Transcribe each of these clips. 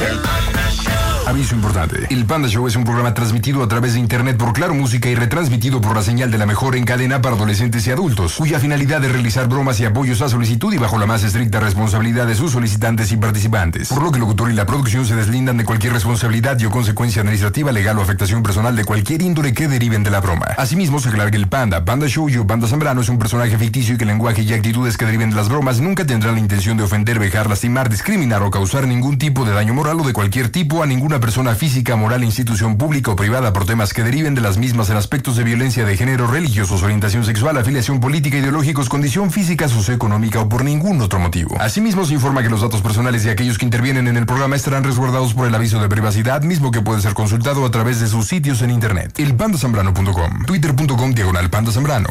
Aviso importante. El Panda Show es un programa transmitido a través de internet por Claro Música y retransmitido por la señal de la mejor en cadena para adolescentes y adultos, cuya finalidad es realizar bromas y apoyos a solicitud y bajo la más estricta responsabilidad de sus solicitantes y participantes. Por lo que el locutor y la producción se deslindan de cualquier responsabilidad y o consecuencia administrativa, legal o afectación personal de cualquier índole que deriven de la broma. Asimismo, se aclara que el Panda Show y o Panda Zambrano es un personaje ficticio y que el lenguaje y actitudes que deriven de las bromas nunca tendrán la intención de ofender, vejar, lastimar, discriminar o causar ningún tipo de daño moral o de cualquier tipo a ninguna persona física, moral, institución pública o privada por temas que deriven de las mismas en aspectos de violencia de género, religiosos, orientación sexual, afiliación política, ideológicos, condición física, socioeconómica o por ningún otro motivo. Asimismo, se informa que los datos personales de aquellos que intervienen en el programa estarán resguardados por el aviso de privacidad, mismo que puede ser consultado a través de sus sitios en internet. elpandasambrano.com, twitter.com/pandazambrano,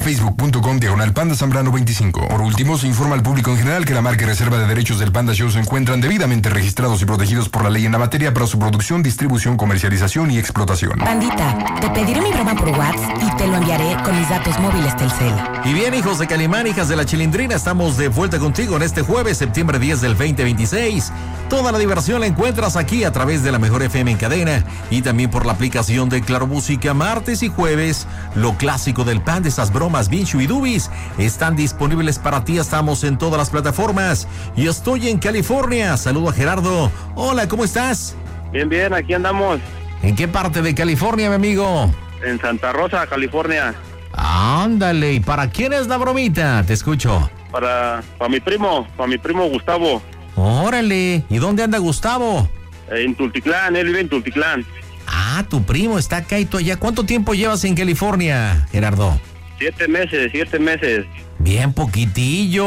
facebook.com/pandazambrano25. Por último, se informa al público en general que la marca y reserva de derechos del Panda Show se encuentran debidamente registrados y protegidos por la ley en la materia para su producción, distribución, comercialización y explotación. Pandita, te pediré mi broma por WhatsApp y te lo enviaré con mis datos móviles Telcel. Y bien, hijos de Calimán, hijas de la Chilindrina, estamos de vuelta contigo en este jueves, septiembre 10 del 2026. Toda la diversión la encuentras aquí a través de la mejor FM en cadena y también por la aplicación de Claro Música. Martes y jueves, lo clásico del Panda, esas bromas bien chuidubis, están disponibles para ti. Estamos en todas las plataformas y estoy en California. Saludo a Gerardo. Hola, ¿cómo estás? Bien, aquí andamos. ¿En qué parte de California, mi amigo? En Santa Rosa, California. Ándale, ¿y para quién es la bromita? Te escucho. Para mi primo Gustavo. Órale, ¿y dónde anda Gustavo? En Tultitlán, él vive en Tultitlán. Ah, tu primo está acá y tú allá. ¿Cuánto tiempo llevas en California, Gerardo? 7 meses. Bien poquitillo,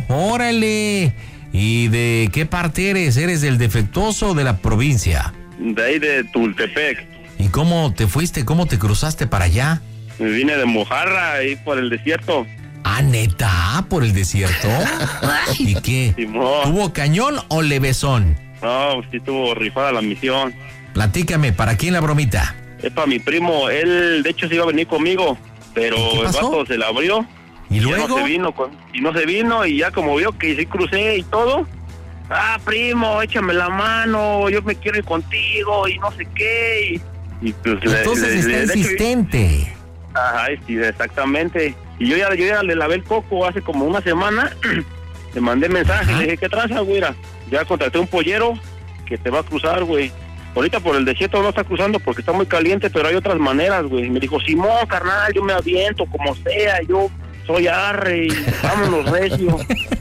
órale. ¿Y de qué parte eres? ¿Eres del defectuoso o de la provincia? De ahí de Tultepec. ¿Y cómo te fuiste? ¿Cómo te cruzaste para allá? Me vine de Mojarra, ahí por el desierto. Ah, ¿neta? ¿Por el desierto? ¿Y qué? Simón. ¿Tuvo cañón o levesón? No, sí estuvo rifada la misión. Platícame, ¿para quién la bromita? Es para mi primo, él de hecho se iba a venir conmigo, pero el vato se la abrió. ¿Y luego? No se vino y ya como vio que sí crucé y todo. Ah, primo, échame la mano, yo me quiero ir contigo y no sé qué. Y pues entonces está insistente. Ajá, sí, exactamente. Y yo ya le lavé el coco hace como una semana. Le mandé mensaje, le dije, ¿qué traza, güera? Ya contraté un pollero que te va a cruzar, güey. Ahorita por el desierto no está cruzando porque está muy caliente, pero hay otras maneras, güey. Me dijo, Simón, carnal, yo me aviento como sea, yo soy arre y vámonos recio.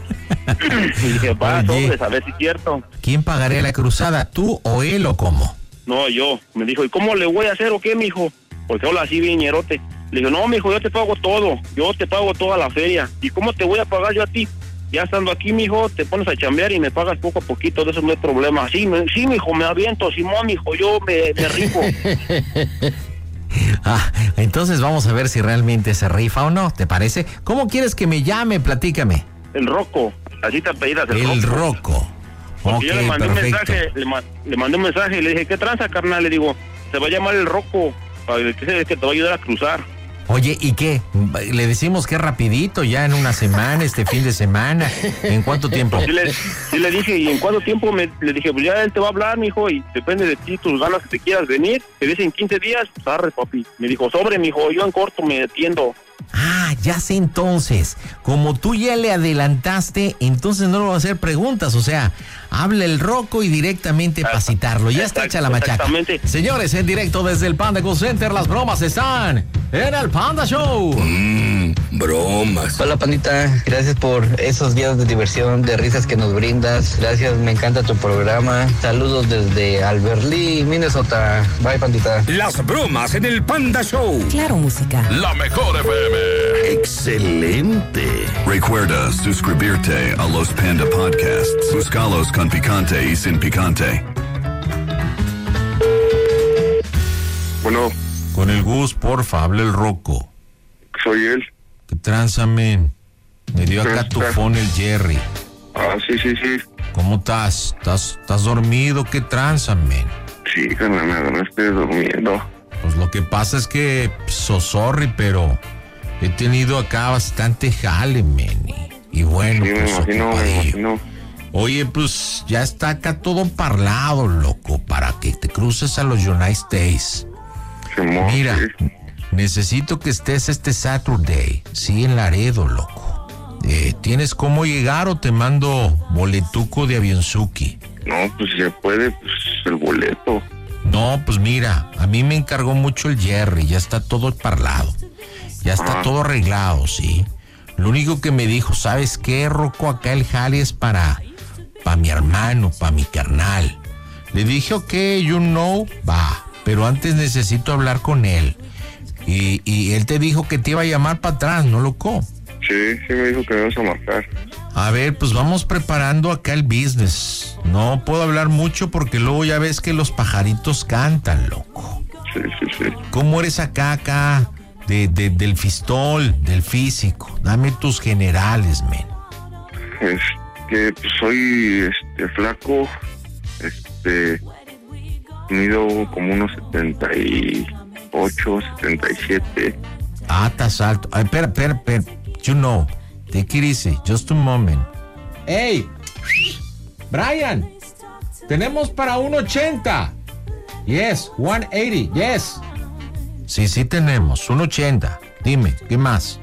Y dije, sobres, a ver si es cierto. ¿Quién pagaría la cruzada, tú o él o cómo? No, yo. Me dijo, ¿y cómo le voy a hacer o qué, mijo? Porque habla así bien ñerote. Le digo, no, mijo, yo te pago todo. Yo te pago toda la feria. ¿Y cómo te voy a pagar yo a ti? Ya estando aquí, mijo, te pones a chambear y me pagas poco a poquito, de eso no hay problema. Sí, mijo, me aviento, Simón, mijo, yo me rifo. Entonces vamos a ver si realmente se rifa o no, ¿te parece? ¿Cómo quieres que me llame? Platícame. El Rocco, así te apellidas, el Rocco. Porque yo le mandé un mensaje, le mandé un mensaje y le dije, ¿qué tranza, carnal? Le digo, se va a llamar el Rocco, para que te va a ayudar a cruzar. Oye, ¿y qué? ¿Le decimos que rapidito, ya en una semana, este fin de semana? ¿En cuánto tiempo? Sí le dije, ¿y en cuánto tiempo? Le dije, pues ya él te va a hablar, mijo, y depende de ti, tus ganas que te quieras venir. Te dicen 15 días, pues arre, papi. Me dijo, sobre, mijo, yo en corto me atiendo. Ah, ya sé entonces. Como tú ya le adelantaste, entonces no le voy a hacer preguntas. O sea, habla el Rocco y directamente para citarlo. Ya está hecha la machaca. Exactamente. Señores, en directo desde el Panda Call Center, las bromas están en el Panda Show. Bromas. Hola, Pandita. Gracias por esos días de diversión, de risas que nos brindas. Gracias, me encanta tu programa. Saludos desde Albert Lee, Minnesota. Bye, Pandita. Las bromas en el Panda Show. Claro Música. La mejor FM. Excelente. Recuerda suscribirte a los Panda Podcasts. Búscalos con picante y sin picante. Bueno. Con el Gus, porfa, habla el Rocco. Soy él. ¿Qué tranza, men? Me dio acá tu phone el Jerry. Ah, sí. ¿Cómo estás? ¿Estás dormido? ¿Qué tranza, men? Sí, carnal, no estoy durmiendo. Pues lo que pasa es que, sorry, pero he tenido acá bastante jale, men. Y bueno, sí, pues me imagino. Oye, pues ya está acá todo parlado, loco. cruces a los United States. Simón, Mira, sí. necesito que estés este Saturday, sí, en Laredo, loco. ¿Tienes cómo llegar o te mando boletuco de Avionzuki? No, pues si se puede, pues el boleto. No, pues mira, a mí me encargó mucho el Jerry, ya está todo parlado, ya está todo arreglado, ¿sí? Lo único que me dijo, ¿sabes qué, Rocco? Acá el jale es para mi hermano, para mi carnal. Le dije, ok, va, pero antes necesito hablar con él. Y él te dijo que te iba a llamar para atrás, ¿no, loco? Sí, me dijo que me ibas a marcar. A ver, pues vamos preparando acá el business. No puedo hablar mucho porque luego ya ves que los pajaritos cantan, loco. Sí. ¿Cómo eres acá del fistol, del físico? Dame tus generales, men. Pues soy flaco, mido como unos 78, 77. Ah, estás alto. Ay, espera. Take it easy, just a moment. Hey, Brian, tenemos para 1.80. Yes, 180, yes. Sí, tenemos, 1.80. Dime, ¿qué más?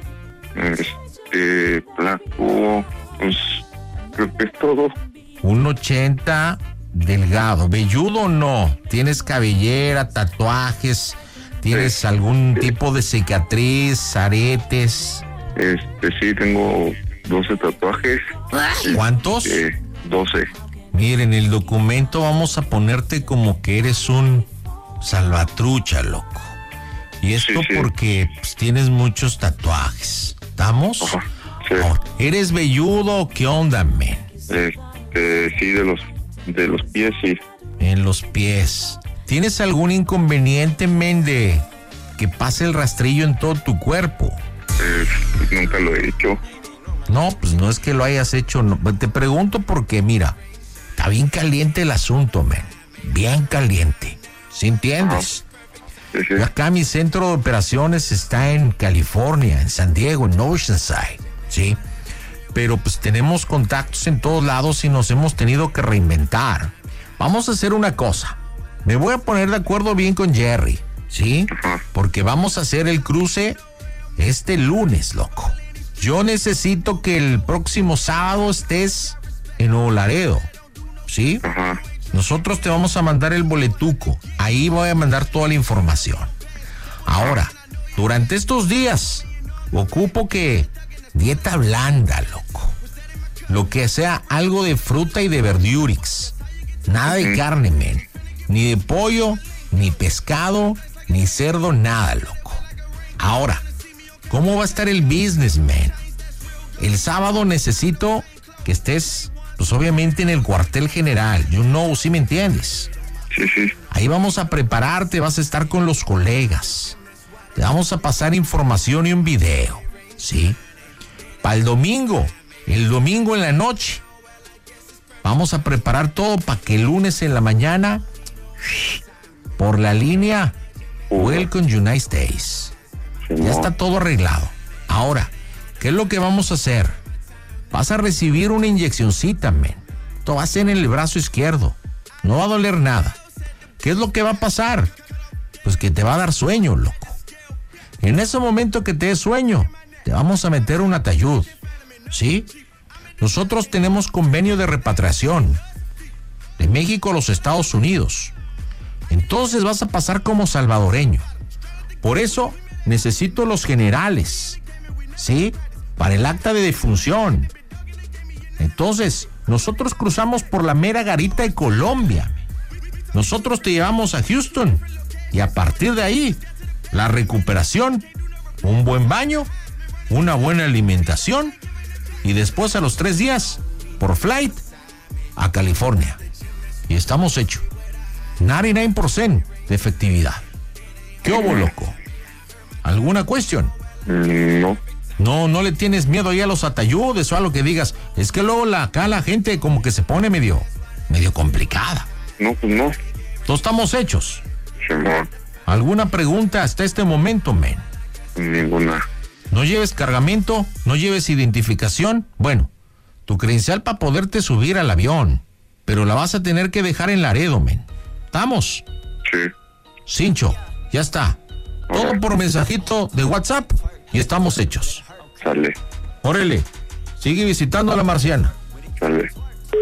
Flaco, pues creo que es todo. 1.80, delgado, velludo o no. ¿Tienes cabellera, tatuajes? ¿Tienes algún tipo de cicatriz, aretes? Sí, tengo 12 tatuajes. ¿Cuántos? 12. Miren, el documento vamos a ponerte como que eres un salvatrucha, loco. Y esto Sí. porque pues, tienes muchos tatuajes. ¿Estamos? Ajá, sí. Ahora, ¿eres velludo o qué onda, men? Sí, de los pies, sí. En los pies. ¿Tienes algún inconveniente, men, de que pase el rastrillo en todo tu cuerpo? Nunca lo he hecho. No, pues no es que lo hayas hecho. No. Te pregunto porque, mira, está bien caliente el asunto, men. Bien caliente. ¿Sí entiendes? Sí. Yo acá mi centro de operaciones está en California, en San Diego, en Oceanside, ¿sí? Pero pues tenemos contactos en todos lados y nos hemos tenido que reinventar. Vamos a hacer una cosa. Me voy a poner de acuerdo bien con Jerry, ¿sí? Porque vamos a hacer el cruce este lunes, loco. Yo necesito que el próximo sábado estés en Nuevo Laredo, ¿sí? Ajá. Nosotros te vamos a mandar el boletuco. Ahí voy a mandar toda la información. Ahora, durante estos días, ocupo que dieta blanda, loco. Lo que sea algo de fruta y de verdurix. Nada de carne, men. Ni de pollo, ni pescado, ni cerdo, nada, loco. Ahora, ¿cómo va a estar el business, man? El sábado necesito que estés, pues obviamente en el cuartel general. ¿Sí me entiendes? Sí. Ahí vamos a prepararte, vas a estar con los colegas. Te vamos a pasar información y un video, ¿sí? Para el domingo en la noche, vamos a preparar todo para que el lunes en la mañana, por la línea, Welcome United States. Ya está todo arreglado. Ahora, ¿qué es lo que vamos a hacer? Vas a recibir una inyeccioncita, men. Esto va a ser en el brazo izquierdo. No va a doler nada. ¿Qué es lo que va a pasar? Pues que te va a dar sueño, loco. En ese momento que te dé sueño, te vamos a meter un atayud, ¿sí? Nosotros tenemos convenio de repatriación de México a los Estados Unidos. Entonces vas a pasar como salvadoreño. Por eso necesito los generales, ¿sí? Para el acta de defunción. Entonces, nosotros cruzamos por la mera garita de Colombia. Nosotros te llevamos a Houston. Y a partir de ahí, la recuperación, un buen baño, una buena alimentación. Y después a los 3 días, por flight, a California. Y estamos hechos. 99% de efectividad. ¿Qué hubo, loco? ¿Alguna cuestión? No. No le tienes miedo ya a los atayudes o a lo que digas. Es que luego acá la gente como que se pone medio complicada. No, pues no. Todos estamos hechos. Simón. ¿Alguna pregunta hasta este momento, men? Ninguna. ¿No lleves cargamento? ¿No lleves identificación? Bueno, tu credencial para poderte subir al avión. Pero la vas a tener que dejar en Laredo, men. ¿Estamos? Sí. Cincho, ya está. Todo Órale. por mensajito de WhatsApp y estamos hechos. Sale. Órale, sigue visitando a la marciana. Sale.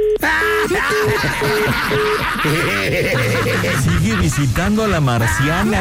Sigue visitando a la marciana.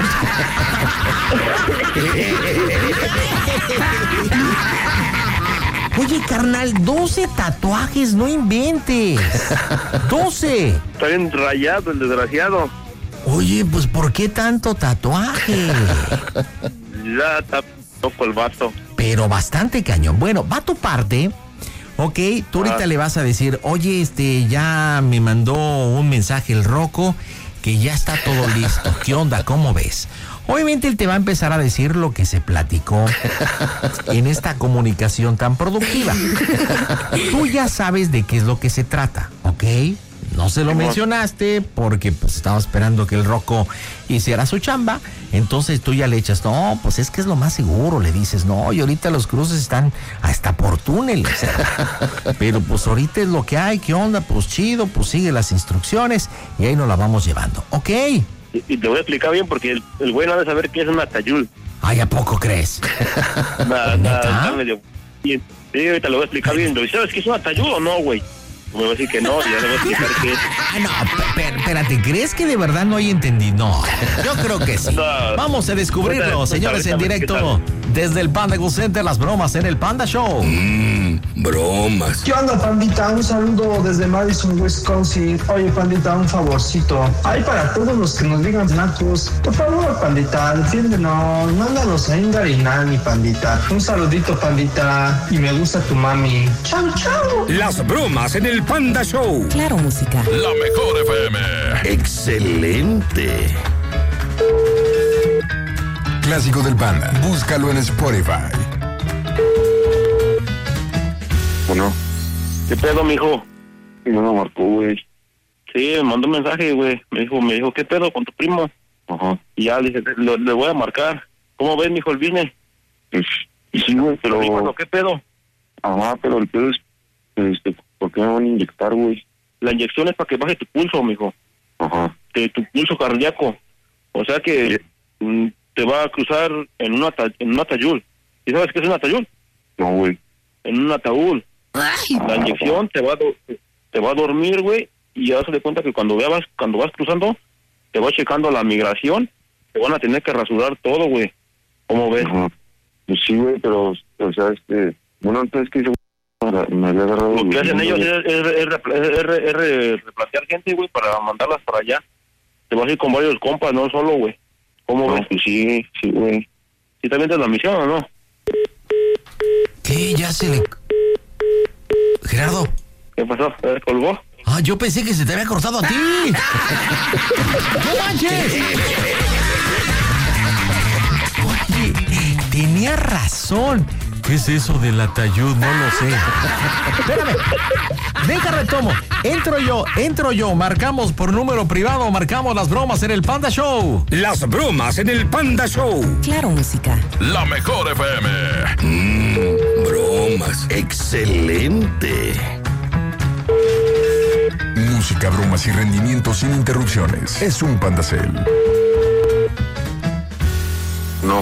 Oye, carnal, 12 tatuajes, no inventes. 12. Está bien rayado el desgraciado. Oye, pues ¿por qué tanto tatuaje? Ya está loco el vato. Pero bastante cañón. Bueno, va tu parte. Ok, tú ahorita le vas a decir, oye, ya me mandó un mensaje el Rocco que ya está todo listo. ¿Qué onda? ¿Cómo ves? Obviamente él te va a empezar a decir lo que se platicó en esta comunicación tan productiva. Tú ya sabes de qué es lo que se trata, ¿ok? No se lo mencionaste porque pues estaba esperando que el Rocco hiciera su chamba. Entonces tú ya le echas, no, pues es que es lo más seguro. Le dices, no, y ahorita los cruces están hasta por túneles. Pero pues ahorita es lo que hay, ¿qué onda? Pues chido, pues sigue las instrucciones y ahí nos la vamos llevando, ¿ok? Y te voy a explicar bien porque el güey no ha de saber qué es una tayul. Ay, ¿a poco crees? Está medio bien. Sí, ahorita lo voy a explicar bien. ¿Sabes qué es una tayul o no, güey? Me va a decir que no, ya le voy a explicar qué es. Ah, no, espérate, ¿crees que de verdad no hay entendido? No, yo creo que sí. Vamos a descubrirlo, señores, en directo. Desde el Panda Go Center, las bromas en el Panda Show. Bromas. ¿Qué onda, pandita? Un saludo desde Madison, Wisconsin. Oye, pandita, un favorcito. Ay, para todos los que nos digan nacos, por favor, pandita, defiéndenos. Mándanos a Ingarinani, pandita. Un saludito, pandita. Y me gusta tu mami. Chau, chau. Las bromas en el Panda Show. Claro, música. La mejor FM. Excelente. Clásico del Panda. Búscalo en Spotify. Bueno, ¿Qué pedo, mijo? no me marcó, güey. Sí, me mandó un mensaje, güey. Me dijo, ¿qué pedo con tu primo? Ajá. Y ya le dije, le voy a marcar. ¿Cómo ves, mijo, el business? Pues, sí, güey, pero... Mijo, ¿qué pedo? Ajá, pero el pedo es... ¿por qué me van a inyectar, güey? La inyección es para que baje tu pulso, mijo. Ajá. Tu pulso cardíaco. O sea que te va a cruzar en un ataúd. ¿Y sabes qué es un ataúd? No, güey. En un ataúd. La inyección te va a dormir, güey, y ya se de cuenta que cuando vas cruzando, te va checando la migración, te van a tener que rasurar todo, güey. ¿Cómo ves? Ajá. Pues sí, güey, pero, o sea, bueno, entonces que me había agarrado... Lo que hacen ellos es replantear gente, güey, para mandarlas para allá. Te vas a ir con varios compas, no solo, güey. ¿Cómo ves? Pues sí, güey. ¿Sí también te la misión o no? ¿Qué? Ya se le... Gerardo. ¿Qué pasó? ¿Colgó? Ah, yo pensé que se te había cortado a ti. ¡No manches! Oye, tenía razón. ¿Qué es eso del atayud? No lo sé. Espérame. Deja retomo. Entro yo. Marcamos por número privado, marcamos las bromas en el Panda Show. Las bromas en el Panda Show. Claro, música. La mejor FM. Bromas. Excelente. Música, bromas y rendimiento sin interrupciones. Es un Pandacel. No.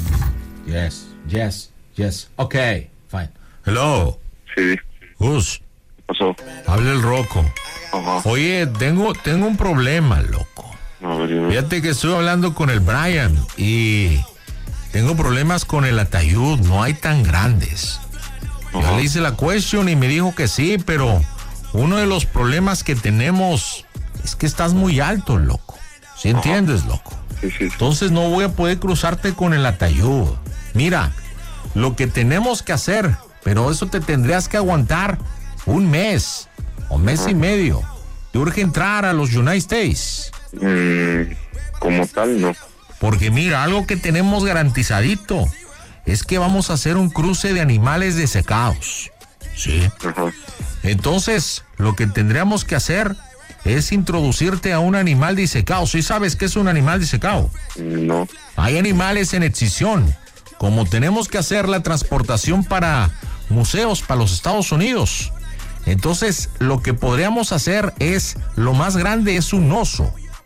Yes. Okay, fine. Hello. Sí. Gus, ¿Qué pasó? habla el Rocco. Ajá. Oye, tengo un problema, loco. A ver, dime. Fíjate que estoy hablando con el Brian y tengo problemas con el atayud, no hay tan grandes. Ajá. Yo le hice la question y me dijo que sí, pero uno de los problemas que tenemos es que estás muy alto, loco. ¿Sí entiendes, loco? Sí. Entonces no voy a poder cruzarte con el atayud. Mira, lo que tenemos que hacer, pero eso te tendrías que aguantar un mes o mes y medio. Te urge entrar a los United States. Como tal, no. Porque mira, algo que tenemos garantizadito es que vamos a hacer un cruce de animales desecados. Sí. Ajá. Entonces, lo que tendríamos que hacer es introducirte a un animal disecado. ¿Sí sabes qué es un animal disecado? No. Hay animales en extinción. Como tenemos que hacer la transportación para museos, para los Estados Unidos, entonces lo que podríamos hacer es, lo más grande es un oso.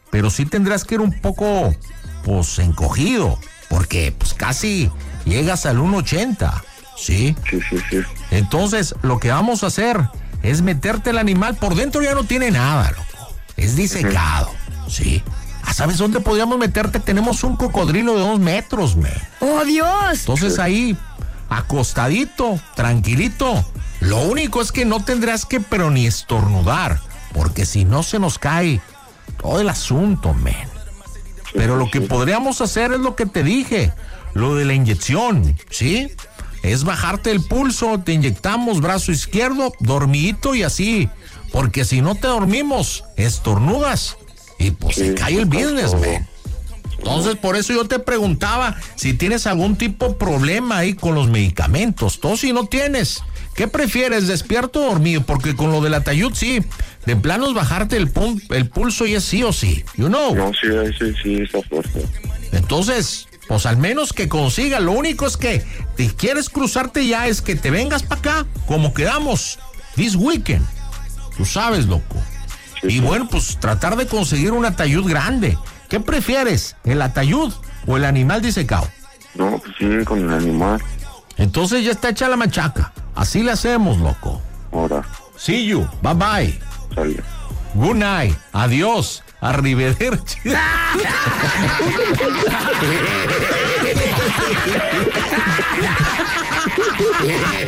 pero sí tendrás que ir un poco, pues, encogido, porque pues casi llegas al 1.80, ¿sí? Sí. Entonces, lo que vamos a hacer es meterte el animal, por dentro ya no tiene nada, loco, es disecado, ¿sí? ¿Sabes dónde podríamos meterte? Tenemos un cocodrilo de 2 metros, man. ¡Oh, Dios! Entonces ahí, acostadito, tranquilito. Lo único es que no tendrás que pero ni estornudar, porque si no se nos cae todo el asunto, man. Pero lo que podríamos hacer es lo que te dije, lo de la inyección, ¿sí? Es bajarte el pulso, te inyectamos brazo izquierdo, dormidito y así, porque si no te dormimos, estornudas y pues se cae el business, man. Entonces, por eso yo te preguntaba si tienes algún tipo de problema ahí con los medicamentos. Tú si no tienes, ¿qué prefieres, despierto o dormido? Porque con lo del Atayud, sí, de plano es bajarte el pulso y es sí o sí, you know. No, sí, está fuerte. Entonces, pues al menos que consiga. Lo único es que te quieres cruzarte ya, es que te vengas para acá, como quedamos, this weekend. Tú sabes, loco. Y bueno, pues tratar de conseguir un Atayud grande. ¿Qué prefieres, el Atayud o el animal disecado? No, pues sí, con el animal. Entonces ya está hecha la machaca. Así le hacemos, loco. Ahora. See you. Bye bye. Sale. Good night. Adiós. Arrivederci.